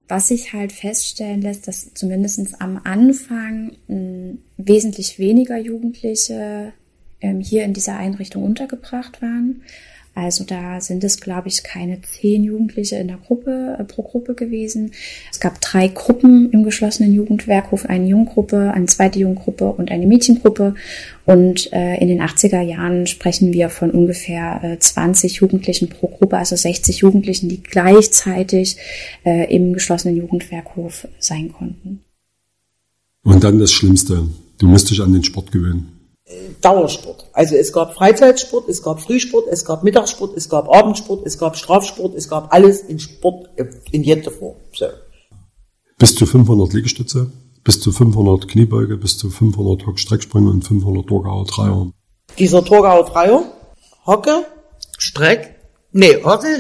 Was sich halt feststellen lässt, dass zumindest am Anfang wesentlich weniger Jugendliche hier in dieser Einrichtung untergebracht waren. Also da sind es, glaube ich, keine 10 Jugendliche in der Gruppe, pro Gruppe gewesen. Es gab 3 Gruppen im geschlossenen Jugendwerkhof, eine Junggruppe, eine zweite Junggruppe und eine Mädchengruppe. Und in den 80er Jahren sprechen wir von ungefähr 20 Jugendlichen pro Gruppe, also 60 Jugendlichen, die gleichzeitig im geschlossenen Jugendwerkhof sein konnten. Und dann das Schlimmste, du musst dich an den Sport gewöhnen. Dauersport. Also es gab Freizeitsport, es gab Frühsport, es gab Mittagssport, es gab Abendsport, es gab Strafsport, es gab alles in Sport in jeder Form. So. Bis zu 500 Liegestütze, bis zu 500 Kniebeuge, bis zu 500 Hockstrecksprünge und 500 Torgauer Dreier. Dieser Torgauer Dreier, Hocke, Streck, Hocke,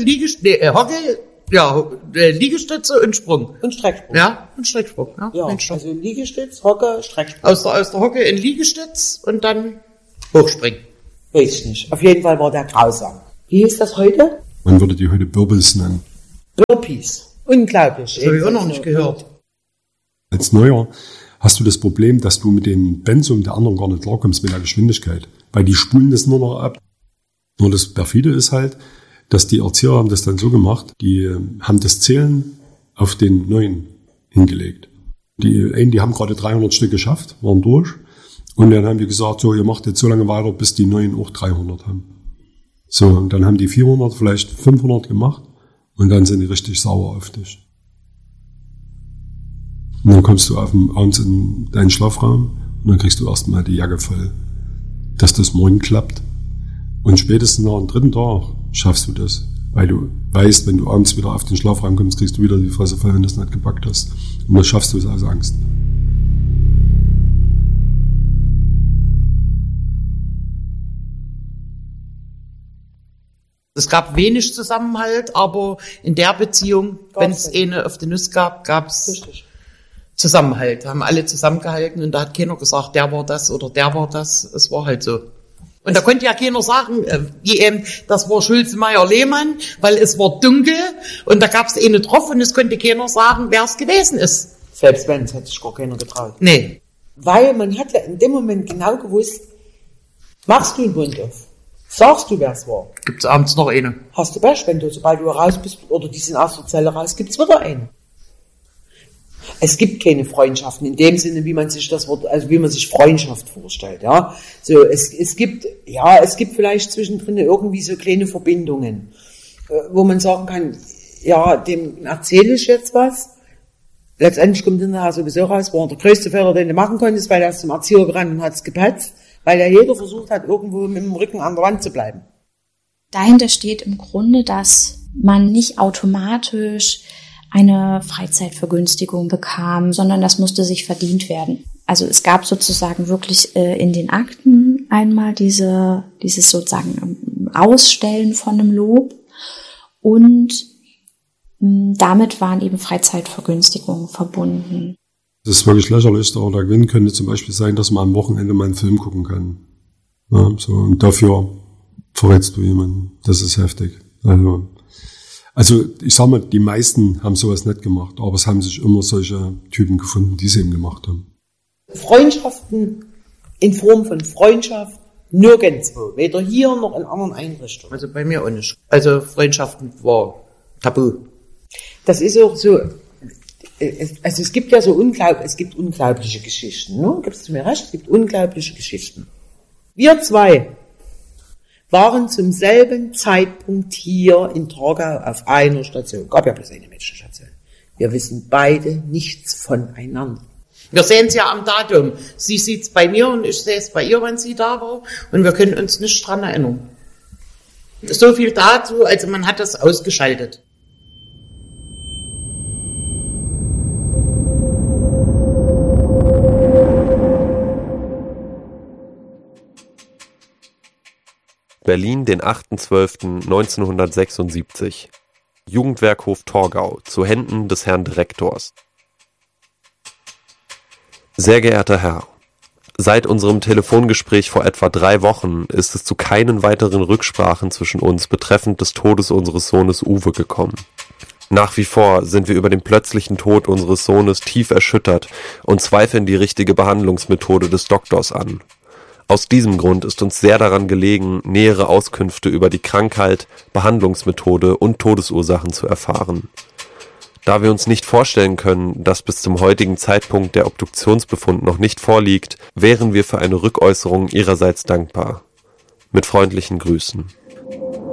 Liegestütze und Sprung. Und Strecksprung. Ja, und Strecksprung. Ja, also Liegestütz, Hocke, Strecksprung. Aus der Hocke in Liegestütz und dann hochspringen. Weiß ich nicht. Auf jeden Fall war der grausam. Wie ist das heute? Man würde die heute Burpees nennen. Burpees. Unglaublich. Das habe ich auch noch nicht gehört. Als Neuer hast du das Problem, dass du mit dem Pensum der anderen gar nicht klarkommst mit der Geschwindigkeit. Weil die spulen das nur noch ab. Nur das Perfide ist halt, dass die Erzieher haben das dann so gemacht, die haben das Zählen auf den Neuen hingelegt. Die haben gerade 300 Stück geschafft, waren durch. Und dann haben die gesagt, so, ihr macht jetzt so lange weiter, bis die Neuen auch 300 haben. So, und dann haben die 400, vielleicht 500 gemacht. Und dann sind die richtig sauer auf dich. Und dann kommst du abends in deinen Schlafraum und dann kriegst du erstmal die Jacke voll, dass das morgen klappt. Und spätestens nach dem 3. Tag schaffst du das. Weil du weißt, wenn du abends wieder auf den Schlafraum kommst, kriegst du wieder die Fresse voll, wenn du das nicht gepackt hast. Und das schaffst du es aus Angst. Es gab wenig Zusammenhalt, aber in der Beziehung, wenn es eine auf den Nuss gab, gab es Zusammenhalt. Wir haben alle zusammengehalten und da hat keiner gesagt, der war das oder der war das. Es war halt so. Und da konnte ja keiner sagen, das war Schulze-Meyer-Lehmann, weil es war dunkel und da gab es eine drauf und es konnte keiner sagen, wer es gewesen ist. Selbst wenn, es hätte sich gar keiner getraut. Nee. Weil man hat ja in dem Moment genau gewusst, machst du einen Mund auf, sagst du, wer es war. Gibt's abends noch eine. Hast du Pech, wenn du, sobald du raus bist oder die sind aus der Zelle raus, gibt's wieder eine. Es gibt keine Freundschaften in dem Sinne, wie man sich das Wort, also wie man sich Freundschaft vorstellt, ja. So, es gibt vielleicht zwischendrin irgendwie so kleine Verbindungen, wo man sagen kann, ja, dem erzähle ich jetzt was. Letztendlich kommt hinterher sowieso raus, war der größte Fehler, den du machen konntest, weil er ist zum Erzieher gerannt und hat es gepetzt, weil ja jeder versucht hat, irgendwo mit dem Rücken an der Wand zu bleiben. Dahinter steht im Grunde, dass man nicht automatisch eine Freizeitvergünstigung bekam, sondern das musste sich verdient werden. Also es gab sozusagen wirklich in den Akten einmal dieses sozusagen Ausstellen von einem Lob und damit waren eben Freizeitvergünstigungen verbunden. Das ist wirklich lächerlich, aber der Gewinn könnte zum Beispiel sein, dass man am Wochenende mal einen Film gucken kann. Ja, so, und dafür verrätst du jemanden. Das ist heftig. Also ich sag mal, die meisten haben sowas nicht gemacht, aber es haben sich immer solche Typen gefunden, die es eben gemacht haben. Freundschaften in Form von Freundschaft nirgendwo, weder hier noch in anderen Einrichtungen. Also bei mir auch nicht. Also Freundschaften war tabu. Das ist auch so, also es gibt ja so unglaubliche Geschichten, ne? Gibst du mir recht? Es gibt unglaubliche Geschichten. Wir zwei waren zum selben Zeitpunkt hier in Torgau auf einer Station. Gab ja bloß eine Mädchenstation. Wir wissen beide nichts voneinander. Wir sehen es ja am Datum. Sie sieht es bei mir und ich sehe es bei ihr, wenn sie da war. Und wir können uns nicht dran erinnern. So viel dazu, also man hat das ausgeschaltet. Berlin, den 8.12.1976. Jugendwerkhof Torgau, zu Händen des Herrn Direktors. Sehr geehrter Herr, seit unserem Telefongespräch vor etwa 3 Wochen ist es zu keinen weiteren Rücksprachen zwischen uns betreffend des Todes unseres Sohnes Uwe gekommen. Nach wie vor sind wir über den plötzlichen Tod unseres Sohnes tief erschüttert und zweifeln die richtige Behandlungsmethode des Doktors an. Aus diesem Grund ist uns sehr daran gelegen, nähere Auskünfte über die Krankheit, Behandlungsmethode und Todesursachen zu erfahren. Da wir uns nicht vorstellen können, dass bis zum heutigen Zeitpunkt der Obduktionsbefund noch nicht vorliegt, wären wir für eine Rückäußerung Ihrerseits dankbar. Mit freundlichen Grüßen.